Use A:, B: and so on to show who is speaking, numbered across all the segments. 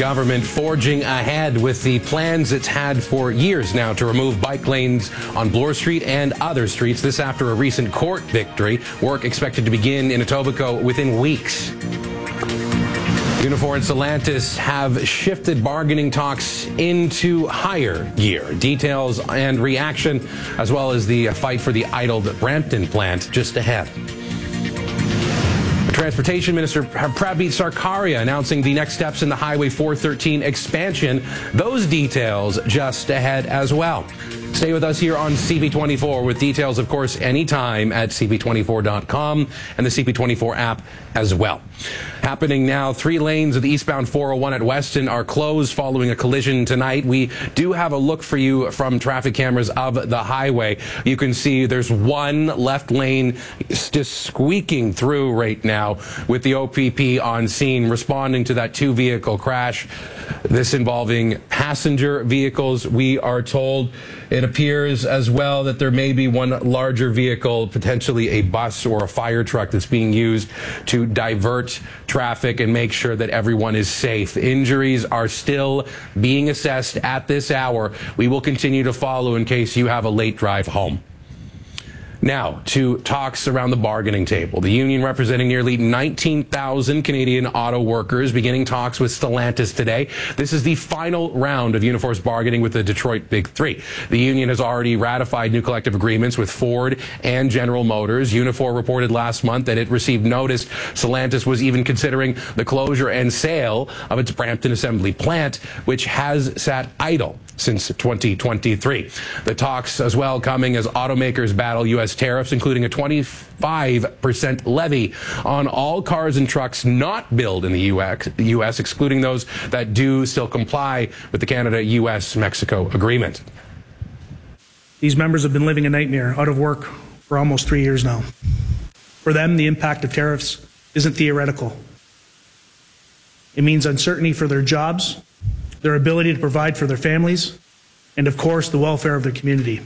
A: government forging ahead with the plans it's had for years now to remove bike lanes on Bloor Street and other streets. This after a recent court victory. Work expected to begin in Etobicoke within weeks. Unifor and Stellantis have shifted bargaining talks into higher gear. Details and reaction, as well as the fight for the idled Brampton plant, just ahead. Transportation Minister Prabhat Sarkaria announcing the next steps in the Highway 413 expansion. Those details just ahead as well. Stay with us here on CP24 with details, of course, anytime at cp24.com and the CP24 app as well. Happening now, 3 lanes of the eastbound 401 at Weston are closed following a collision tonight. We do have a look for you from traffic cameras of the highway. You can see there's one left lane just squeaking through right now with the OPP on scene responding to that 2-vehicle crash. This involving passenger vehicles. We are told it appears as well that there may be one larger vehicle, potentially a bus or a fire truck, that's being used to divert traffic and make sure that everyone is safe. Injuries are still being assessed at this hour. We will continue to follow in case you have a late drive home. Now, to talks around the bargaining table. The union representing nearly 19,000 Canadian auto workers beginning talks with Stellantis today. This is the final round of Unifor's bargaining with the Detroit Big Three. The union has already ratified new collective agreements with Ford and General Motors. Unifor reported last month that it received notice Stellantis was even considering the closure and sale of its Brampton assembly plant, which has sat idle since 2023. The talks as well coming as automakers battle U.S. tariffs, including a 25% levy on all cars and trucks not built in the U.S., excluding those that do still comply with the Canada-U.S.-Mexico agreement.
B: These members have been living a nightmare, out of work for almost 3 years now. For them, the impact of tariffs isn't theoretical. It means uncertainty for their jobs, their ability to provide for their families, and of course, the welfare of their community.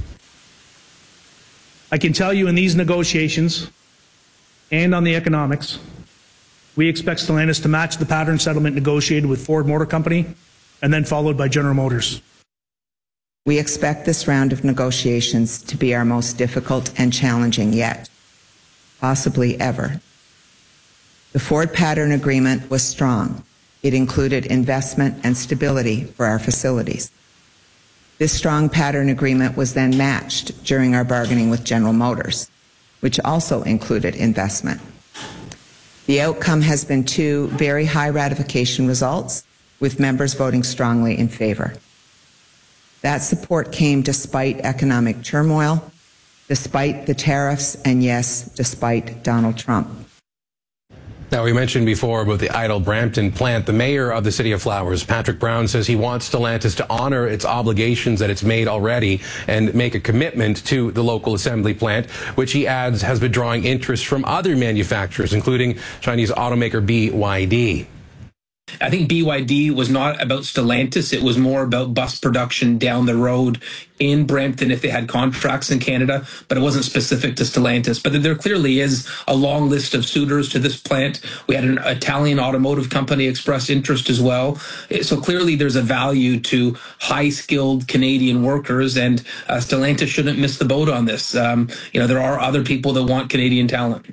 B: I can tell you in these negotiations and on the economics, we expect Stellantis to match the pattern settlement negotiated with Ford Motor Company and then followed by General Motors.
C: We expect this round of negotiations to be our most difficult and challenging yet, possibly ever. The Ford pattern agreement was strong. It included investment and stability for our facilities. This strong pattern agreement was then matched during our bargaining with General Motors, which also included investment. The outcome has been 2 very high ratification results, with members voting strongly in favor. That support came despite economic turmoil, despite the tariffs, and yes, despite Donald Trump.
A: Now, we mentioned before about the idle Brampton plant. The mayor of the City of Flowers, Patrick Brown, says he wants Stellantis to honor its obligations that it's made already and make a commitment to the local assembly plant, which he adds has been drawing interest from other manufacturers, including Chinese automaker BYD.
D: I think BYD was not about Stellantis. It was more about bus production down the road in Brampton if they had contracts in Canada, but it wasn't specific to Stellantis. But there clearly is a long list of suitors to this plant. We had an Italian automotive company express interest as well. So clearly there's a value to high-skilled Canadian workers, and Stellantis shouldn't miss the boat on this. There are other people that want Canadian talent.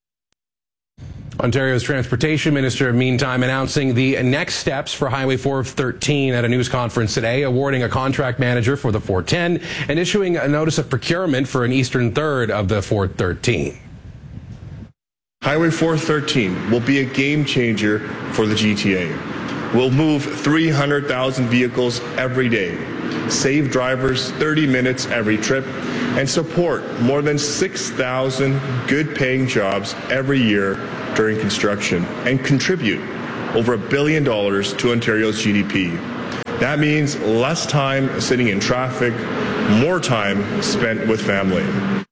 A: Ontario's Transportation Minister, meantime, announcing the next steps for Highway 413 at a news conference today, awarding a contract manager for the 410 and issuing a notice of procurement for an eastern third of the 413.
E: Highway 413 will be a game changer for the GTA. We'll move 300,000 vehicles every day, save drivers 30 minutes every trip, and support more than 6,000 good-paying jobs every year during construction, and contribute over $1 billion to Ontario's GDP. That means less time sitting in traffic, more time spent with family.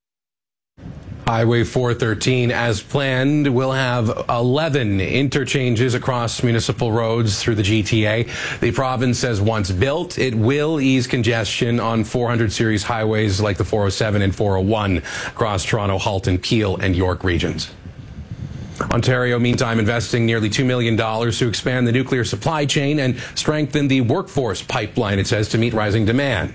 A: Highway 413, as planned, will have 11 interchanges across municipal roads through the GTA. The province says once built, it will ease congestion on 400 series highways like the 407 and 401 across Toronto, Halton, Peel, and York regions. Ontario, meantime, investing nearly $2 million to expand the nuclear supply chain and strengthen the workforce pipeline, it says, to meet rising demand.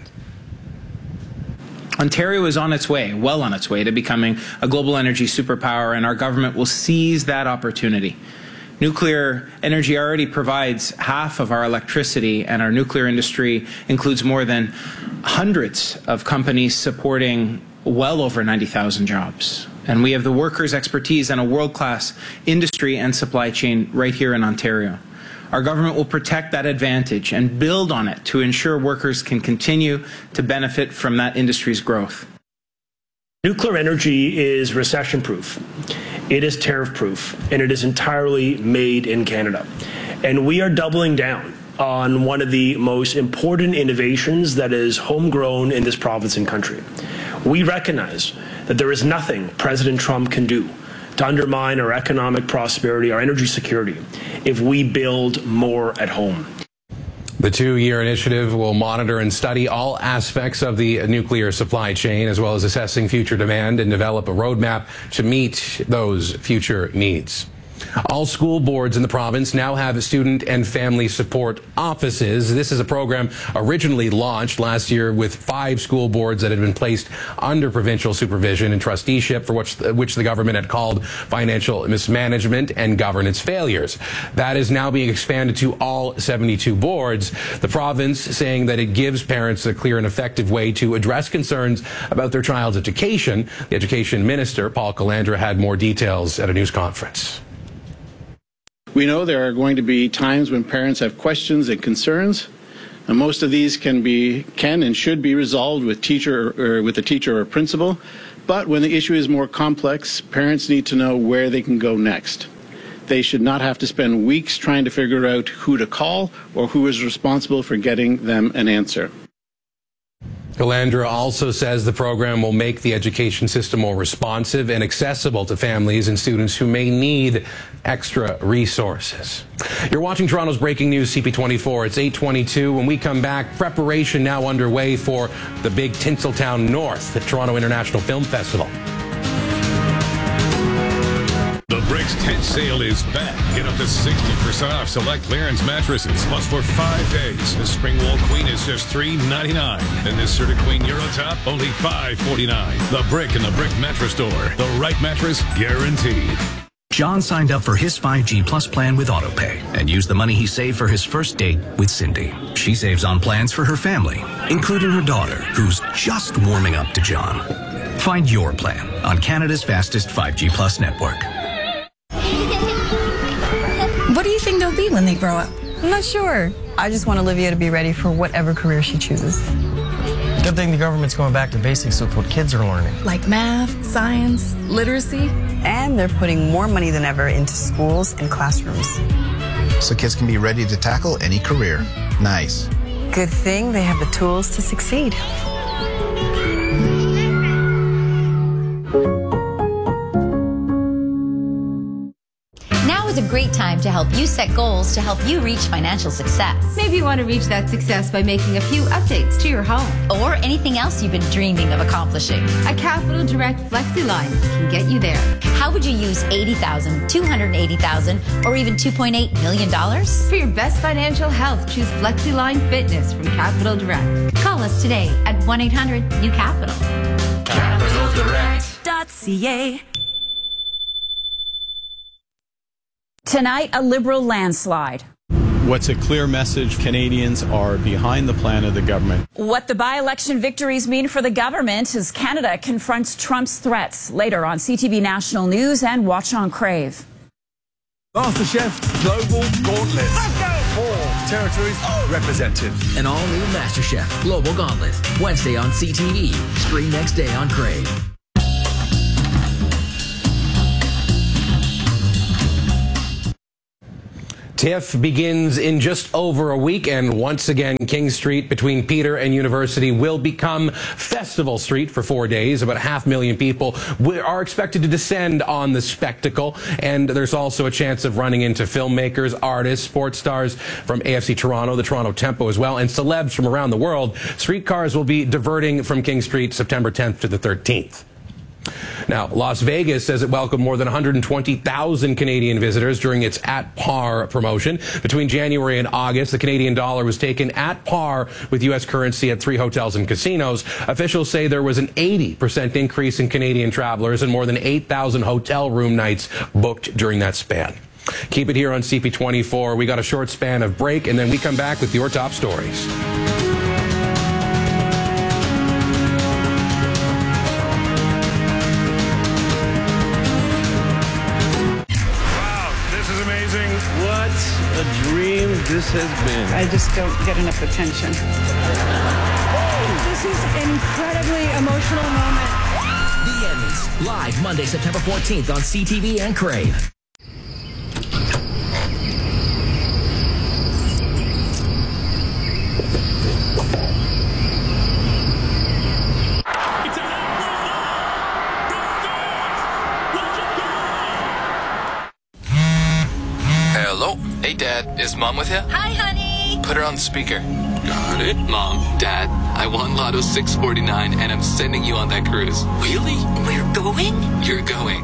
F: Ontario is on its way, well on its way, to becoming a global energy superpower, and our government will seize that opportunity. Nuclear energy already provides half of our electricity, and our nuclear industry includes more than hundreds of companies supporting well over 90,000 jobs. And we have the workers' expertise and a world-class industry and supply chain right here in Ontario. Our government will protect that advantage and build on it to ensure workers can continue to benefit from that industry's growth.
G: Nuclear energy is recession-proof, it is tariff-proof, and it is entirely made in Canada. And we are doubling down on one of the most important innovations that is homegrown in this province and country. We recognize that there is nothing President Trump can do to undermine our economic prosperity, our energy security, if we build more at home.
A: The two-year initiative will monitor and study all aspects of the nuclear supply chain, as well as assessing future demand and develop a roadmap to meet those future needs. All school boards in the province now have student and family support offices. This is a program originally launched last year with 5 school boards that had been placed under provincial supervision and trusteeship for which the government had called financial mismanagement and governance failures. That is now being expanded to all 72 boards. The province saying that it gives parents a clear and effective way to address concerns about their child's education. The Education Minister, Paul Calandra, had more details at a news conference.
H: We know there are going to be times when parents have questions and concerns, and most of these can and should be resolved with the teacher or principal. But when the issue is more complex, parents need to know where they can go next. They should not have to spend weeks trying to figure out who to call or who is responsible for getting them an answer.
A: Calandra also says the program will make the education system more responsive and accessible to families and students who may need extra resources. You're watching Toronto's breaking news, CP24. It's 8:22. When we come back, preparation now underway for the big Tinseltown North at Toronto International Film Festival.
I: The Bricks tent sale is back. Get up to 60% off select clearance mattresses. Plus, for 5 days, this Springwool Queen is just $3.99. And this Serta Queen Eurotop, only $5.49. The Brick and the Brick Mattress Store. The right mattress guaranteed.
J: John signed up for his 5G Plus plan with AutoPay and used the money he saved for his first date with Cindy. She saves on plans for her family, including her daughter, who's just warming up to John. Find your plan on Canada's fastest 5G Plus network.
K: What do you think they'll be when they grow up?
L: I'm not sure. I just want Olivia to be ready for whatever career she chooses.
M: Good thing the government's going back to basics with what kids are learning.
K: Like math, science, literacy.
L: And they're putting more money than ever into schools and classrooms.
N: So kids can be ready to tackle any career. Nice.
L: Good thing they have the tools to succeed.
O: Now is a great time to help you set goals to help you reach financial success.
P: Maybe you want to reach that success by making a few updates to your home.
O: Or anything else you've been dreaming of accomplishing.
P: A Capital Direct FlexiLine can get you there.
O: How would you use $80,000, $280,000, or even $2.8 million?
P: For your best financial health, choose FlexiLine Fitness from Capital Direct.
O: Call us today at 1-800-NEW-CAPITAL.
Q: CapitalDirect.ca. Tonight, a Liberal landslide.
R: What's a clear message? Canadians are behind the plan of the government.
Q: What the by-election victories mean for the government as Canada confronts Trump's threats. Later on CTV National News and Watch on Crave.
S: MasterChef Global Gauntlet. 4 territories represented.
T: An all-new MasterChef Global Gauntlet. Wednesday on CTV. Stream next day on Crave.
A: TIFF begins in just over a week, and once again, King Street between Peter and University will become Festival Street for 4 days. About 500,000 people are expected to descend on the spectacle, and there's also a chance of running into filmmakers, artists, sports stars from AFC Toronto, the Toronto Tempo as well, and celebs from around the world. Streetcars will be diverting from King Street September 10th to the 13th. Now, Las Vegas says it welcomed more than 120,000 Canadian visitors during its At Par promotion. Between January and August, the Canadian dollar was taken at par with U.S. currency at 3 hotels and casinos. Officials say there was an 80% increase in Canadian travelers and more than 8,000 hotel room nights booked during that span. Keep it here on CP24. We got a short span of break, and then we come back with your top stories.
U: What a dream this has been.
V: I just don't get enough attention.
W: This is an incredibly emotional moment.
T: The Emmys, live Monday, September 14th on CTV and Crave.
X: Hello? Hey, Dad. Is Mom with you?
O: Hi, honey.
X: Put her on speaker. Got it. Mom, Dad, I won Lotto 649 and I'm sending you on that cruise. Really?
O: We're going?
X: You're going.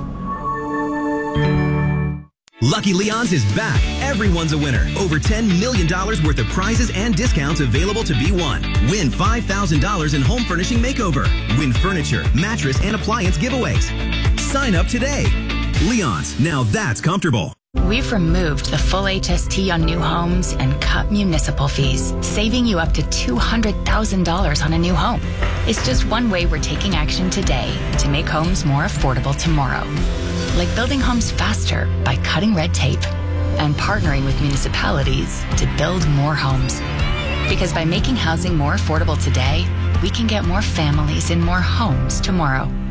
Y: Lucky Leon's is back. Everyone's a winner. Over $10 million worth of prizes and discounts available to be won. Win $5,000 in home furnishing makeover. Win furniture, mattress, and appliance giveaways. Sign up today. Leon's, now that's comfortable.
Z: We've removed the full HST on new homes and cut municipal fees, saving you up to $200,000 on a new home. It's just one way we're taking action today to make homes more affordable tomorrow. Like building homes faster by cutting red tape and partnering with municipalities to build more homes. Because by making housing more affordable today, we can get more families in more homes tomorrow.